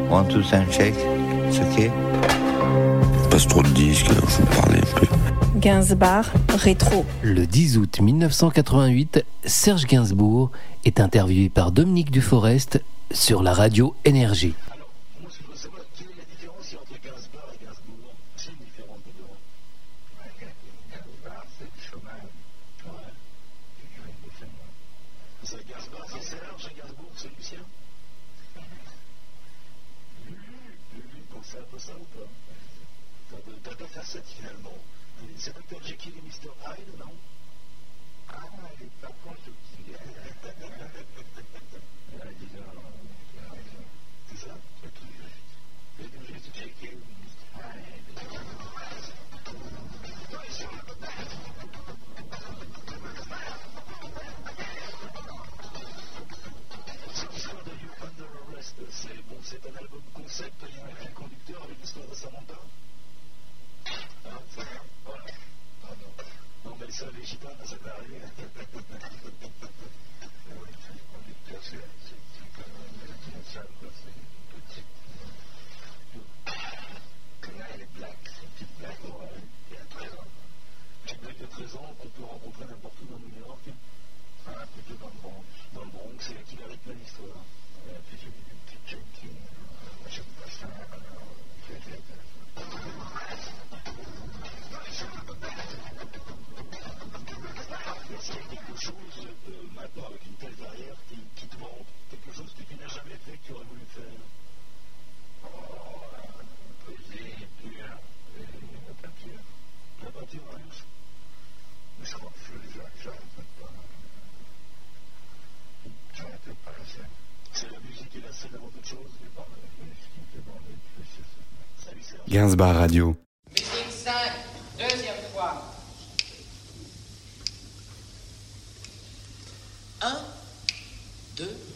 One, two, sound check. It's okay. Passe trop de disques, alors je vous parlais un peu. Gainsbourg, rétro. Le 10 août 1988, Serge Gainsbourg est interviewé par Dominique Duforest sur la radio Énergie. Alors, moi, ce que je veux savoir, quelle est la différence entre Gainsbourg et Gainsbourg? C'est une différence de deux. Gainsbourg, c'est du chômage. Ouais. C'est Gainsbourg, c'est Serge, et Gainsbourg, c'est Lucien. Lulu, donc c'est un peu ça ou pas? T'as deux facettes finalement. C'est Dr. Jekyll et Mr. Hyde, non? Ah, il est pas con ce petit gars. C'est ça? C'est tout juste. C'est tout juste Jekyll et Mr. Hyde. Cette histoire de You Under Arrest, c'est un album concept, il y a un fil conducteur avec l'histoire de Samantha. Ah, ça va, voilà. Ah non. Non, mais ça, les gitanes, ça va arriver. Oui, le conducteur, c'est quand même une salle, quoi. C'est une petite. Là, elle est black, c'est une petite black, ouais. Il y a 13 ans. Une black de 13 ans qu'on peut rencontrer n'importe où dans New York. Ah, plutôt dans le Bronx. Dans le Bronx, c'est qui la rythme l'histoire. Et puis j'ai une petite junkie. Moi, j'aime pas ça. Est-ce qu'il y a quelque chose maintenant avec une telle carrière qui te manque? Quelque chose que tu n'as jamais fait, que tu aurais voulu faire? Poésie, peinture, la peinture. La peinture, hein? Mais je crois que j'arrête pas. J'arrête pas la scène. C'est la musique et la scène avant toute chose. Ce qui me fait bander le plus, c'est ça. Salut, Serge. Gainsbourg Radio. Meeting 5, deuxième fois. 1, 2,